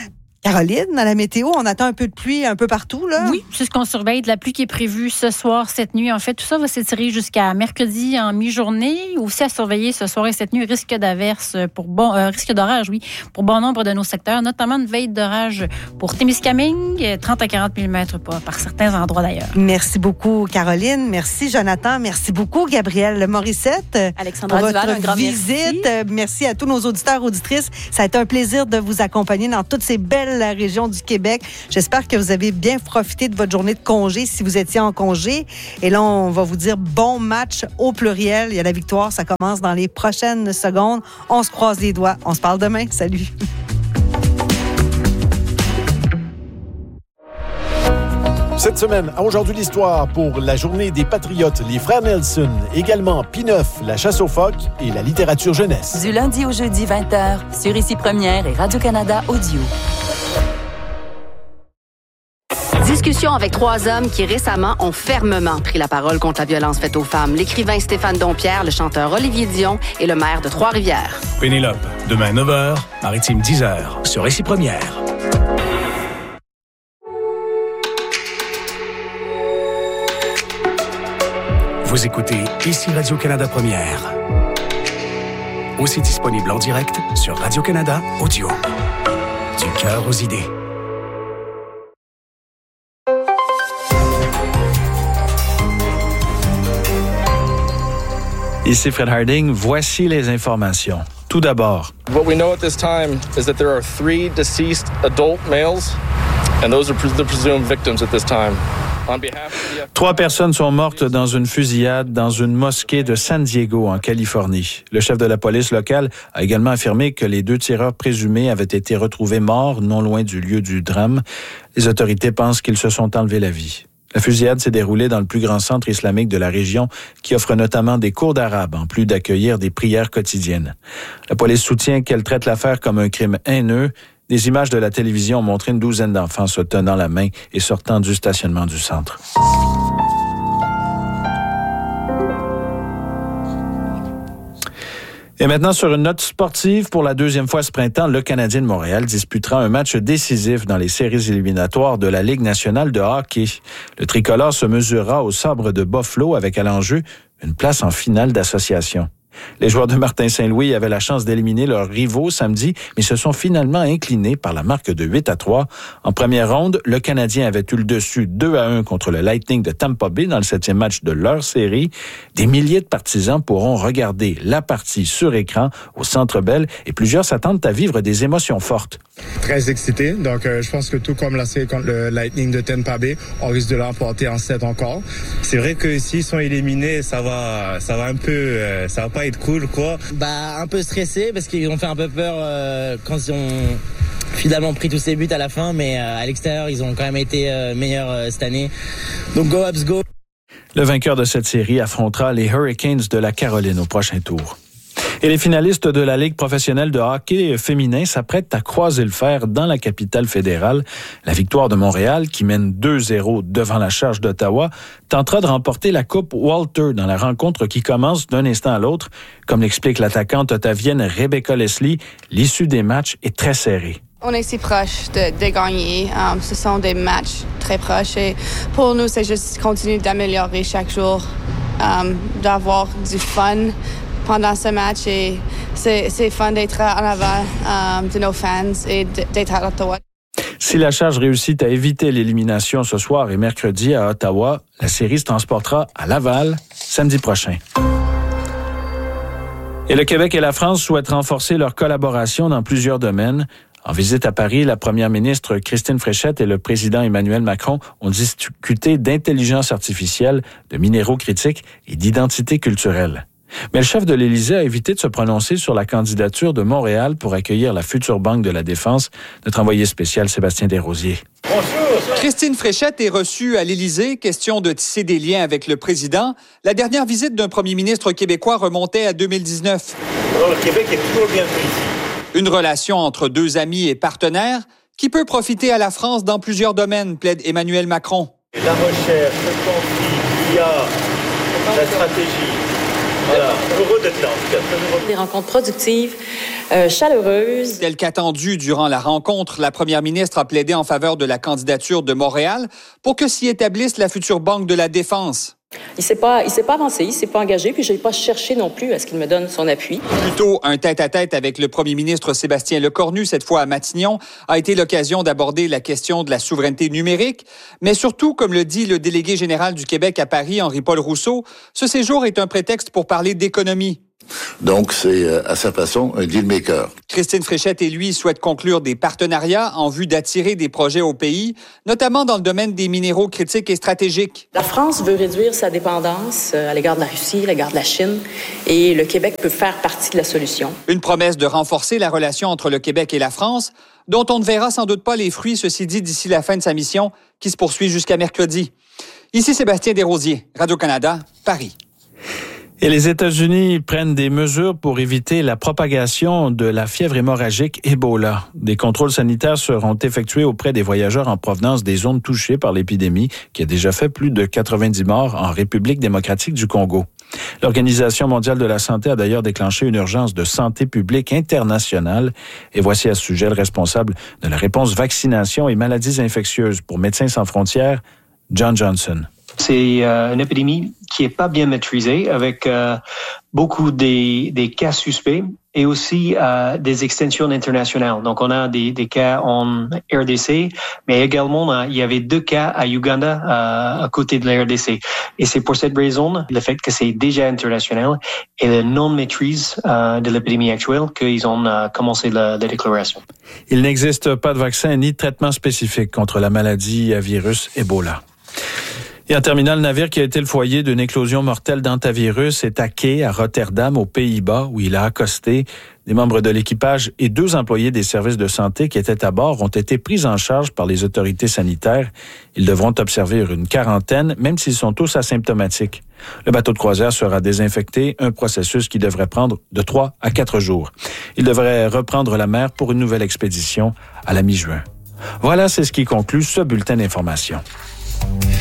Caroline, à la météo, on attend un peu de pluie un peu partout, là? Oui, c'est ce qu'on surveille, de la pluie qui est prévue ce soir, cette nuit. En fait, tout ça va s'étirer jusqu'à mercredi en mi-journée. Aussi à surveiller ce soir et cette nuit, risque d'averse pour bon, euh, risque d'orage, oui, pour bon nombre de nos secteurs, notamment une veille d'orage pour Témiscamingue, trente à quarante millimètres par, par certains endroits d'ailleurs. Merci beaucoup, Caroline. Merci, Jonathan. Merci beaucoup, Gabrielle Morissette. Alexandra pour Duval, votre un grand visite. merci. Merci à tous nos auditeurs, auditrices. Ça a été un plaisir de vous accompagner dans toutes ces belles régions du Québec. J'espère que vous avez bien profité de votre journée de congé si vous étiez en congé. Et là, on va vous dire bon match au pluriel. Il y a la victoire, ça commence dans les prochaines secondes. On se croise les doigts. On se parle demain. Salut. Cette semaine, à Aujourd'hui l'Histoire, pour la journée des Patriotes, les Frères Nelson, également Pie neuf, la chasse aux phoques et la littérature jeunesse. Du lundi au jeudi, vingt heures, sur Ici Première et Radio-Canada Audio. Discussion avec trois hommes qui récemment ont fermement pris la parole contre la violence faite aux femmes. L'écrivain Stéphane Dompierre, le chanteur Olivier Dion et le maire de Trois-Rivières. Pénélope, demain neuf heures, Maritime dix heures, sur Ici Première. Vous écoutez Ici Radio-Canada Première. Aussi disponible en direct sur Radio-Canada Audio. Du cœur aux idées. Ici Fred Harding, voici les informations. Tout d'abord. What we know at this time is that there are three deceased adult males, and those are the presumed victims at this time. Trois personnes sont mortes dans une fusillade dans une mosquée de San Diego, en Californie. Le chef de la police locale a également affirmé que les deux tireurs présumés avaient été retrouvés morts non loin du lieu du drame. Les autorités pensent qu'ils se sont enlevés la vie. La fusillade s'est déroulée dans le plus grand centre islamique de la région, qui offre notamment des cours d'arabe, en plus d'accueillir des prières quotidiennes. La police soutient qu'elle traite l'affaire comme un crime haineux. Des images de la télévision ont montré une douzaine d'enfants se tenant la main et sortant du stationnement du centre. Et maintenant, sur une note sportive, pour la deuxième fois ce printemps, le Canadien de Montréal disputera un match décisif dans les séries éliminatoires de la Ligue nationale de hockey. Le tricolore se mesurera au Sabre de Buffalo avec à l'enjeu une place en finale d'association. Les joueurs de Martin Saint-Louis avaient la chance d'éliminer leurs rivaux samedi, mais se sont finalement inclinés par la marque de huit à trois. En première ronde, le Canadien avait eu le dessus deux à un contre le Lightning de Tampa Bay dans le septième match de leur série. Des milliers de partisans pourront regarder la partie sur écran au Centre Bell et plusieurs s'attendent à vivre des émotions fortes. Très excité. Donc, euh, je pense que tout comme la série contre le Lightning de Tampa Bay, on risque de l'emporter en sept encore. C'est vrai que s'ils sont éliminés, ça va, ça va un peu, euh, ça va pas être cool, quoi. Bah, un peu stressé parce qu'ils ont fait un peu peur euh, quand ils ont finalement pris tous ces buts à la fin, mais euh, à l'extérieur, ils ont quand même été euh, meilleurs euh, cette année. Donc, go Habs, go! Le vainqueur de cette série affrontera les Hurricanes de la Caroline au prochain tour. Et les finalistes de la Ligue professionnelle de hockey féminin s'apprêtent à croiser le fer dans la capitale fédérale. La victoire de Montréal, qui mène deux zéro devant la Charge d'Ottawa, tentera de remporter la Coupe Walter dans la rencontre qui commence d'un instant à l'autre. Comme l'explique l'attaquante ottavienne Rebecca Leslie, l'issue des matchs est très serrée. On est si proche de, de gagner. Um, ce sont des matchs très proches et pour nous, c'est juste continuer d'améliorer chaque jour, um, d'avoir du fun pendant ce match et c'est, c'est fun d'être en avant um, de nos fans et d'être à Ottawa. Si la Charge réussit à éviter l'élimination ce soir et mercredi à Ottawa, la série se transportera à Laval samedi prochain. Et le Québec et la France souhaitent renforcer leur collaboration dans plusieurs domaines. En visite à Paris, la première ministre Christine Fréchette et le président Emmanuel Macron ont discuté d'intelligence artificielle, de minéraux critiques et d'identité culturelle. Mais le chef de l'Élysée a évité de se prononcer sur la candidature de Montréal pour accueillir la future Banque de la Défense. Notre envoyé spécial Sébastien Desrosiers. Christine Fréchette est reçue à l'Élysée, question de tisser des liens avec le président. La dernière visite d'un premier ministre québécois remontait à deux mille dix-neuf. Alors, le Québec est toujours bienvenu ici. Une relation entre deux amis et partenaires qui peut profiter à la France dans plusieurs domaines, plaide Emmanuel Macron. La recherche, le conflit, l'I A, la stratégie. Voilà, heureux d'être là, en tout cas. Des rencontres productives, euh, chaleureuses. Tel qu'attendu durant la rencontre, la première ministre a plaidé en faveur de la candidature de Montréal pour que s'y établisse la future Banque de la Défense. Il s'est pas, il s'est pas avancé, il s'est pas engagé, puis je n'ai pas cherché non plus à ce qu'il me donne son appui. Plutôt un tête-à-tête avec le premier ministre Sébastien Lecornu, cette fois à Matignon, a été l'occasion d'aborder la question de la souveraineté numérique. Mais surtout, comme le dit le délégué général du Québec à Paris, Henri-Paul Rousseau, ce séjour est un prétexte pour parler d'économie. Donc, c'est euh, à sa façon un deal-maker. Christine Fréchette et lui souhaitent conclure des partenariats en vue d'attirer des projets au pays, notamment dans le domaine des minéraux critiques et stratégiques. La France veut réduire sa dépendance à l'égard de la Russie, à l'égard de la Chine, et le Québec peut faire partie de la solution. Une promesse de renforcer la relation entre le Québec et la France, dont on ne verra sans doute pas les fruits, ceci dit, d'ici la fin de sa mission, qui se poursuit jusqu'à mercredi. Ici Sébastien Desrosiers, Radio-Canada, Paris. Et les États-Unis prennent des mesures pour éviter la propagation de la fièvre hémorragique Ebola. Des contrôles sanitaires seront effectués auprès des voyageurs en provenance des zones touchées par l'épidémie, qui a déjà fait plus de quatre-vingt-dix morts en République démocratique du Congo. L'Organisation mondiale de la santé a d'ailleurs déclenché une urgence de santé publique internationale. Et voici à ce sujet le responsable de la réponse vaccination et maladies infectieuses pour Médecins sans frontières, John Johnson. C'est euh, une épidémie qui est pas bien maîtrisée, avec euh, beaucoup des, des cas suspects et aussi euh, des extensions internationales. Donc, on a des, des cas en R D C, mais également, euh, il y avait deux cas à Uganda, euh, à côté de la R D C. Et c'est pour cette raison, le fait que c'est déjà international et la non-maîtrise euh, de l'épidémie actuelle, qu'ils ont euh, commencé la, la déclaration. Il n'existe pas de vaccin ni de traitement spécifique contre la maladie à virus Ebola. Et en terminant, le navire qui a été le foyer d'une éclosion mortelle d'hantavirus est à quai à Rotterdam, aux Pays-Bas, où il a accosté. Des membres de l'équipage et deux employés des services de santé qui étaient à bord ont été pris en charge par les autorités sanitaires. Ils devront observer une quarantaine, même s'ils sont tous asymptomatiques. Le bateau de croisière sera désinfecté, un processus qui devrait prendre de trois à quatre jours. Il devrait reprendre la mer pour une nouvelle expédition à la mi-juin. Voilà, c'est ce qui conclut ce bulletin d'information.